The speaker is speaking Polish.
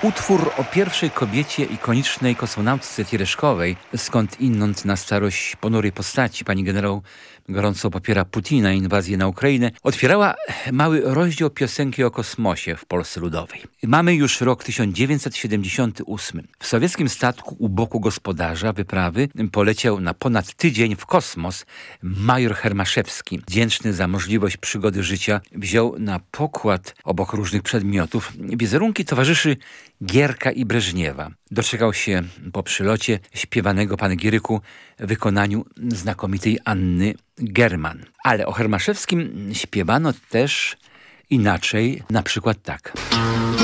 Utwór o pierwszej kobiecie ikonicznej kosmonautce Tereszkowej, skąd inąd na starość ponurej postaci pani generał gorąco popiera Putina i inwazję na Ukrainę, otwierała mały rozdział piosenki o kosmosie w Polsce Ludowej. Mamy już rok 1978. W sowieckim statku u boku gospodarza wyprawy poleciał na ponad tydzień w kosmos major Hermaszewski. Wdzięczny za możliwość przygody życia, wziął na pokład obok różnych przedmiotów wizerunki towarzyszy Gierka i Breżniewa. Doczekał się po przylocie śpiewanego panegiryku w wykonaniu znakomitej Anny German. Ale o Hermaszewskim śpiewano też inaczej, na przykład tak.